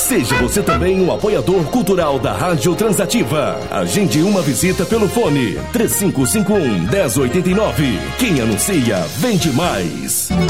Seja você também um apoiador cultural da Rádio Transativa. Agende uma visita pelo fone 3551-1089. Quem anuncia, vende mais.